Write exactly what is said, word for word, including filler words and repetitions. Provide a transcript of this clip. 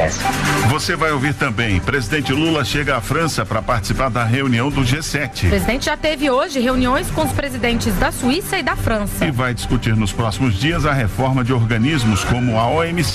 resto. Você vai ouvir também, presidente Lula chega à França para participar da reunião do G sete. O presidente já teve hoje reuniões com os presidentes da Suíça e da França. E vai discutir nos próximos dias a reforma de organismos como a O M C.